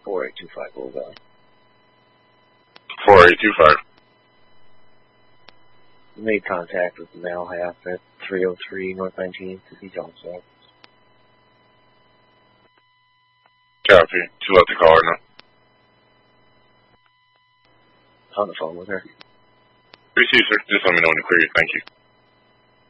4825 Gold Valley. 4825. Made contact with the male half at 303 North 19th to be Johnson. Copy. To let the caller know. On the phone with her. Receive, sir. Just let me know when to clear you. Thank you.